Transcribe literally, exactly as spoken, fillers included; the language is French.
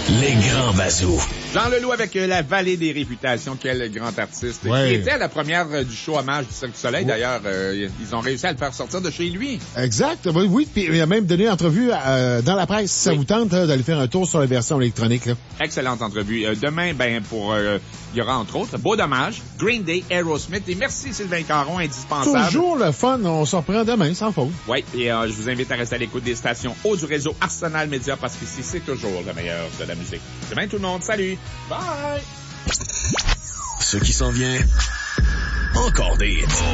Les grands bazous. Jean Leloup avec euh, La Vallée des Réputations, quel grand artiste. Ouais. Qui était à la première euh, du show Hommage du Cirque du Soleil. Ouais. D'ailleurs, euh, ils ont réussi à le faire sortir de chez lui. Exact. Oui, oui. Puis il a même donné une entrevue euh, dans la presse. Si ça Oui. vous tente là, d'aller faire un tour sur la version électronique. Là. Excellente entrevue. Euh, demain, ben pour euh, il y aura entre autres Beau Dommage, Green Day, Aerosmith et merci Sylvain Caron, indispensable. Toujours le fun. On s'en reprend demain, sans faute. Oui, et euh, je vous invite à rester à l'écoute des stations haut du réseau Arsenal Média parce qu'ici, c'est toujours le meilleur de la musique. Demain tout le monde, salut! Bye! Ce qui s'en vient, encore des hits.